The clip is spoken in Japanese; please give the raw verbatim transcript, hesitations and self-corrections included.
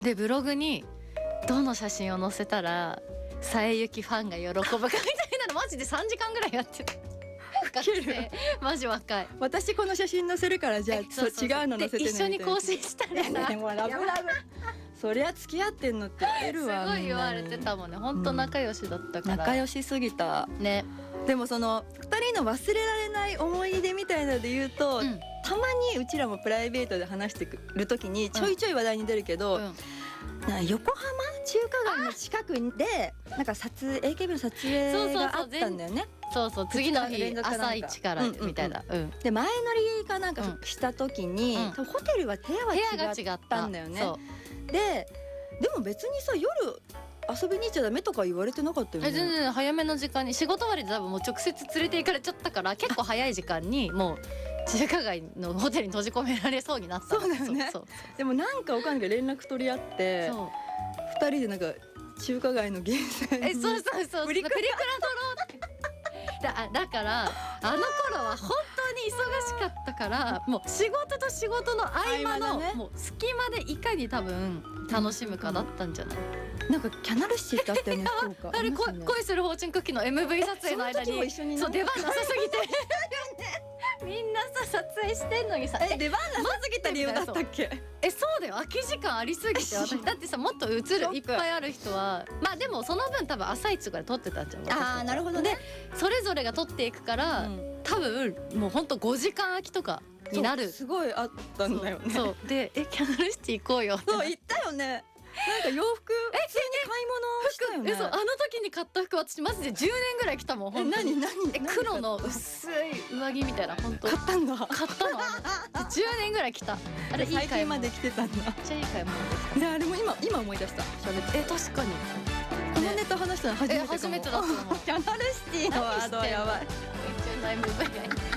でブログにどの写真を載せたらさえゆきファンが喜ぶかみたいなのマジでさんじかんぐらいやってる。学生マジ若い。 私この写真載せるからじゃあそう違うの載せてね一緒に更新したらねもうラブラブそりゃ付き合ってんのって言えるわ。 すごい言われてたもんね。本当仲良しだったから、 うん、仲良しすぎたね。 でもそのふたりの忘れられない思い出みたいなので言うと、うん、たまにうちらもプライベートで話してくる時にちょいちょい話題に出るけど、うんうん、なんか横浜中華街の近くでなんか撮影 エーケービー の撮影があったんだよね。 そうそう次の日朝一からみたいな、うんうんうん、で前乗りかなんかした時に、うん、ホテルは部屋は違ったんだよね。ででも別にさ夜遊びに行っちゃダメとか言われてなかったよね。 全然早めの時間に仕事終わりで多分もう直接連れて行かれちゃったから結構早い時間にもう中華街のホテルに閉じ込められそうになった。 そうだよね。そうそうでもなんかわかんないけど連絡取り合ってふたりでなんか中華街のゲーセンにえそうそうそうプリクラ撮ろうってだ, だからあの頃は本当に忙しかったからもう仕事と仕事の合間の、ね、もう隙間でいかに多分楽しむかだったんじゃない。 なんかキャナルシーってあったよね。福岡あれ恋するフォーチュンクッキーの エムブイ 撮影の間にそう出番なさすぎてみんなさ撮影してんのにさえ出番なさすぎた理由だったっけ。 えそうだよ空き時間ありすぎて私だってさもっと映るいっぱいある人はまあでもその分多分朝一とかで撮ってたんじゃん。 ああなるほどね。 でそれぞれが撮っていくから、うん、多分もうほんとごじかん空きとかになる。 すごいあったんだよね。 そうでえキャナルシティ行こうよってそう言ったよね。なんか洋服普通に買い物したよね。 えそうあの時に買った服私マジでじゅうねんぐらい着たもん。 え何何え黒の薄い上着みたいな本当買ったんだ。 買ったのじゅうねんぐらい着た。あれいい買い物最近まで着てたんだ。めっちゃいい買い物でした。 であれも今今思い出した喋って。 え確かにこのネタ話したの初めてかも。 初めてだと思う。 キャナルシティのワードはやばい。 一応の エムブイ が